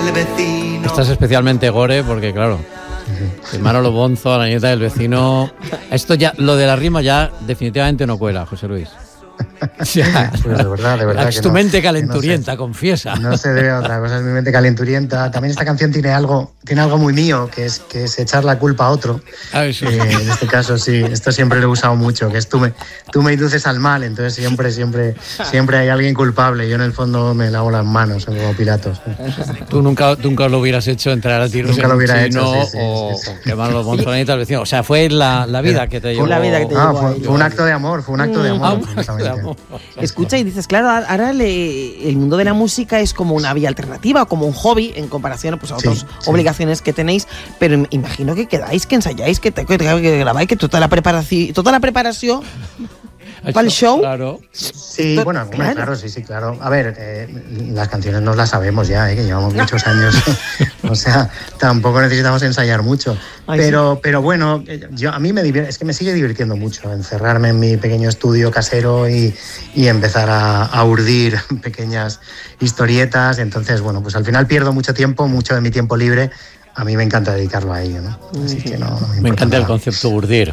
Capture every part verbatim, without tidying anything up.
del vecino. Esta es especialmente gore porque, claro, el Manolo Bonzo, a la nieta del vecino. Esto ya, lo de la rima ya definitivamente no cuela, José Luis. Ya, pues de verdad, de verdad. Es que tu no, mente calenturienta, no sé, confiesa. No se debe a otra cosa, es mi mente calenturienta. También esta canción tiene algo, tiene algo muy mío, que es, que es echar la culpa a otro. Ay, sí. Eh, en este caso sí, esto siempre lo he usado mucho, que es tú me, tú me induces al mal, entonces siempre, siempre, siempre hay alguien culpable. Yo en el fondo me lavo las manos como Pilatos. Tú nunca, nunca lo hubieras hecho entrar a tiros Nunca en lo un hubiera chino hecho, sí, sí, o, sí, sí. o quemar los bonzos a la nieta del vecino. O sea, fue la, la vida que te llevó. la vida que te Ah, llevó fue, ahí. fue un acto de amor, fue un acto de amor. Ah, un acto de absolutamente. amor. Escucha y dices, claro, ahora le, el mundo de la música es como una vía alternativa, como un hobby en comparación pues, a otras Sí, sí. obligaciones que tenéis, pero imagino que quedáis, que ensayáis, que, te, que, que grabáis, que toda la preparación, toda la preparación para el show. Claro. Sí, To- bueno, hombre, claro. claro, sí, sí, claro. A ver, eh, las canciones nos las sabemos ya, eh, que llevamos muchos años. O sea, tampoco necesitamos ensayar mucho. Ay, Pero, pero bueno, eh, yo, a mí me divierte, es que me sigue divirtiendo mucho encerrarme en mi pequeño estudio casero y, y empezar a, a urdir pequeñas historietas. Entonces, bueno, pues al final pierdo mucho tiempo, mucho de mi tiempo libre. A mí me encanta dedicarlo a ello, ¿no? Así que no, no me, Me importa encanta el nada. concepto urdir.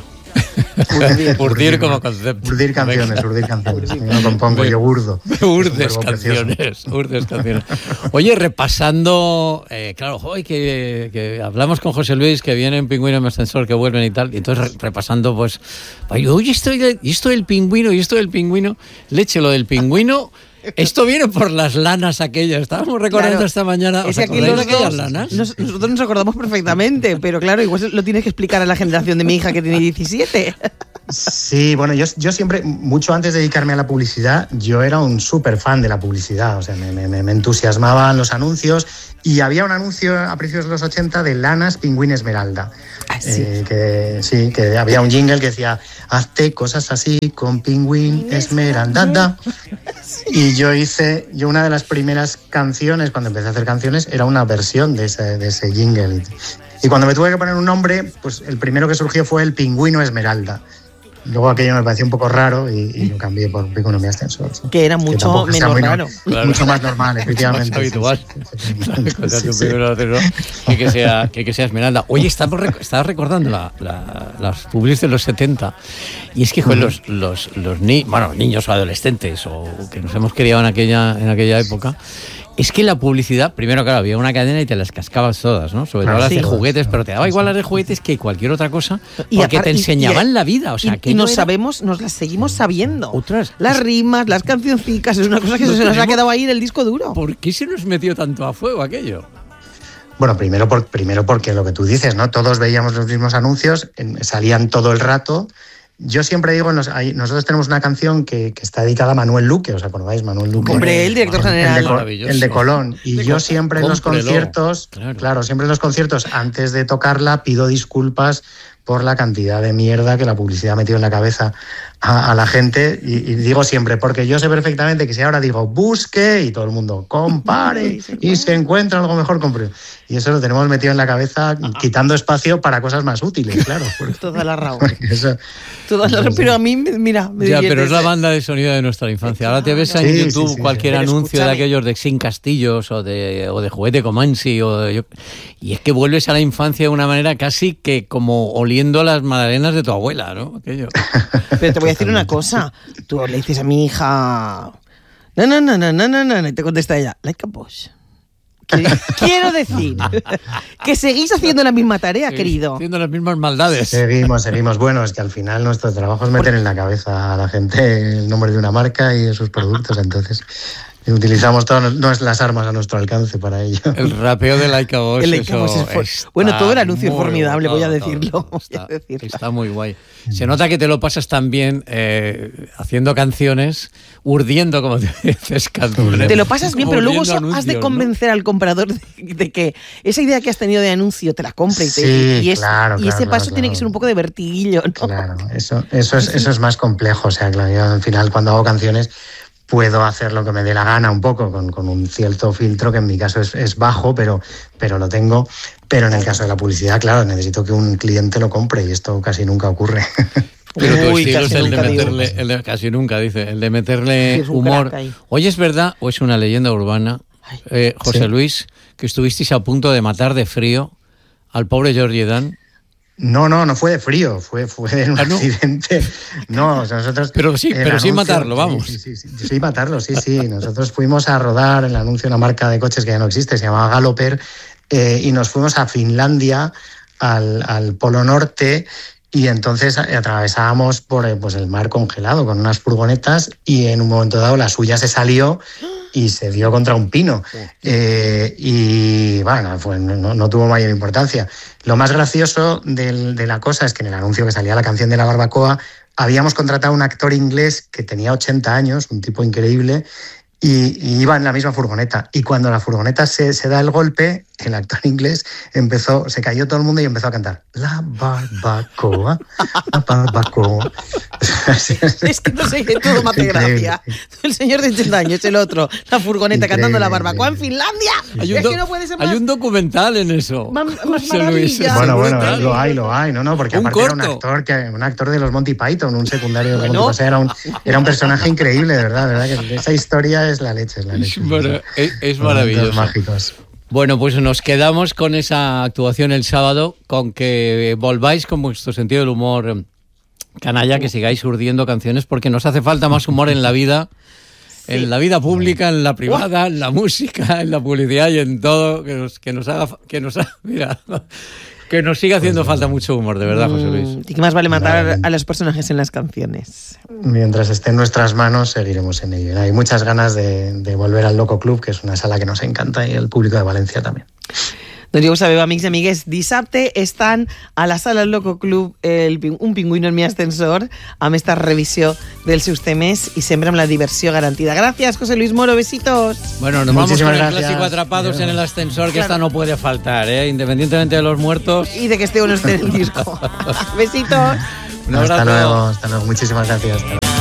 Urdir. Urdir como concepto. Urdir canciones, urdir canciones. Yo no compongo, yo urdo. Urdes Es un verbo precioso. canciones, urdes canciones. Oye, repasando, eh, claro, hoy que, que hablamos con José Luis, que viene en Pingüino en Ascensor, que vuelven y tal, y entonces re- repasando, pues, ay, oye, esto, y esto del pingüino, y esto del pingüino, leche, lo del pingüino, esto viene por las lanas aquellas, estábamos recordando Claro. esta mañana, ¿os Es que aquí acordáis de los aquellas dos- lanas? nos- nosotros nos acordamos perfectamente, pero claro, igual lo tienes que explicar a la generación de mi hija que tiene diecisiete. Sí, bueno, yo, yo siempre, mucho antes de dedicarme a la publicidad, yo era un súper fan de la publicidad, o sea, me, me, me entusiasmaban los anuncios y había un anuncio a principios de los ochenta de Lanas Pingüín Esmeralda. Ah, sí. Eh, que, sí, que había un jingle que decía, hazte cosas así con Pingüín Esmeralda. Y yo hice, yo una de las primeras canciones, cuando empecé a hacer canciones, era una versión de ese, de ese jingle. Y cuando me tuve que poner un nombre, pues el primero que surgió fue el Pingüino Esmeralda. Luego aquello me pareció un poco raro y, y lo cambié por Pingüino mi ascensor. Sí. Que era mucho tampoco sea menos muy no- raro. Claro. Mucho más normal, efectivamente. Más habitual. Sí, sí, sí. Que, que, sea, que, que sea Esmeralda. Oye, estamos rec- estaba recordando la, la, las publis de los setenta y es que joder, los, los, los ni, bueno, niños o adolescentes o que nos hemos criado en aquella, en aquella época, es que la publicidad, primero claro, había una cadena y te las cascabas todas, ¿no? Sobre Claro, todo las sí. de juguetes, pero te daba igual las de juguetes que cualquier otra cosa Y porque apar- te y- enseñaban y- la vida. O sea, y, que y no nos era- sabemos, nos las seguimos sabiendo. Otras. Las rimas, las cancioncicas, es una cosa que Lo se nos ha tenemos- quedado ahí en el disco duro. ¿Por qué se nos metió tanto a fuego aquello? Bueno, primero, por, primero porque lo que tú dices, ¿no? Todos veíamos los mismos anuncios, en- salían todo el rato. Yo siempre digo, en los- ahí- nosotros tenemos una canción que, que está dedicada a Manuel Luque, ¿os acordáis? Manuel Luque. Hombre, el director El de, general. Co- Maravilloso. el de Colón. Y De yo Co- siempre en los cómprelo. conciertos, Claro. claro. siempre en los conciertos, antes de tocarla, pido disculpas por la cantidad de mierda que la publicidad ha metido en la cabeza a, a la gente. Y, y digo siempre, porque yo sé perfectamente que si ahora digo busque y todo el mundo compare y se encuentra algo mejor, compre. Y eso lo tenemos metido en la cabeza, quitando espacio para cosas más útiles, claro. porque- Toda la rao. porque eso- Toda la- pero a mí, mira, me Ya, divierte pero es la ese- banda de sonido de nuestra infancia. Ahora te ves en Sí, sí, YouTube sí, cualquier sí. Pero anuncio de escúchame. aquellos de Xin Castillos o de, o de Juguete Comansi o de- yo- y es que vuelves a la infancia de una manera casi que como oliendo las magdalenas de tu abuela, ¿no? Aquello. Pero te voy a decir una cosa. Tú le dices a mi hija, no, no, no, no, no, no, no, y te contesta ella, like a boss. Que- Quiero decir que seguís haciendo la misma tarea, querido. Haciendo las mismas maldades. Seguimos, seguimos. Bueno, es que al final nuestro trabajo es meter en la cabeza a la gente el nombre de una marca y de sus productos, entonces utilizamos todas nos- las armas a nuestro alcance para ello. El rapeo de Like a Boss, El Like a Boss eso es for- está bueno, todo el anuncio es muy formidable, voy a todo, decirlo, todo, voy a Está, decirlo. está muy guay. Se nota que te lo pasas tan bien eh, haciendo canciones, urdiendo, como te dices, canciones. Te lo pasas bien, pero luego urdiendo eso has de anuncios, ¿no? convencer al comprador de, de que esa idea que has tenido de anuncio te la compre y, te, Sí, y, es- claro, y claro, ese paso claro, tiene claro. que ser un poco de vertiguillo, ¿no? Claro, eso, eso, es, eso es más complejo. O sea, claro, yo al final cuando hago canciones puedo hacer lo que me dé la gana un poco, con, con un cierto filtro que en mi caso es, es bajo, pero, pero lo tengo. Pero en el caso de la publicidad, claro, necesito que un cliente lo compre y esto casi nunca ocurre. Pero tu Uy, estilo es casi el de nunca digo. meterle, el de- casi nunca dice, el de meterle Sí, es un humor. crack ahí. Oye, ¿es verdad o es una leyenda urbana, Ay. eh, José Sí. Luis, que estuvisteis a punto de matar de frío al pobre Georgie Dan. No, no, no fue de frío, fue, fue en un ¿Ah, no? accidente. No, o sea, nosotros... Pero sí, pero sí matarlo, vamos. Sí, sí, sí, sí, sí, matarlo, sí, sí. Nosotros fuimos a rodar el anuncio de una marca de coches que ya no existe, se llamaba Galloper, eh, y nos fuimos a Finlandia, al, al Polo Norte, y entonces atravesábamos por pues, el mar congelado con unas furgonetas y en un momento dado la suya se salió y se dio contra un pino. Eh, y bueno, fue, no, no tuvo mayor importancia. Lo más gracioso del, de la cosa es que en el anuncio que salía la canción de la barbacoa habíamos contratado a un actor inglés que tenía ochenta años, un tipo increíble, y, y iba en la misma furgoneta. Y cuando la furgoneta se, se da el golpe, el actor inglés empezó, se cayó todo el mundo y empezó a cantar la barbacoa, la barbacoa. Es que no sé qué todo me hace gracia. El señor de ochenta años, el otro, la furgoneta Increíble. cantando la barbacoa en Finlandia. Hay un, Es do- que no puede ser más... hay un documental en eso. Más- más José Luis, maravilla. es Bueno, bueno, brutal. lo hay, lo hay, no, no, porque Un aparte era un corto. actor, que, un actor de los Monty Python, un secundario de los Bueno. Monty Python, era un, era un personaje increíble, de verdad, de verdad, que esa historia es la leche, es la leche. Bueno, es, es Momentos maravilloso. mágicos. Bueno, pues nos quedamos con esa actuación el sábado, con que volváis con vuestro sentido del humor canalla, que sigáis urdiendo canciones, porque nos hace falta más humor en la vida, sí. en la vida pública, en la privada, en la música, en la publicidad y en todo, que nos, que nos haga, que nos haga, mira, que nos siga haciendo pues, falta mucho humor, de verdad, José Luis. Y que más vale matar vale. a los personajes en las canciones. Mientras esté en nuestras manos, seguiremos en ello. Hay muchas ganas de, de volver al Loco Club, que es una sala que nos encanta, y el público de Valencia también. Doncs ja ho sabeu, amics i amigues, dissabte estan a la sala del Loco Club el, un pingüino en mi ascensor amb esta revisió dels seus temes y sempre amb la diversió garantida. Gracias, José Luis Moro, besitos. Bueno, nos Muchísimas vamos con gracias. El clásico Atrapados en el ascensor, que claro. esta no puede faltar, ¿eh? Independientemente de los muertos. Y de que esté o no esté en el disco. Besitos. Un hasta luego, hasta luego. Muchísimas gracias. Hasta luego.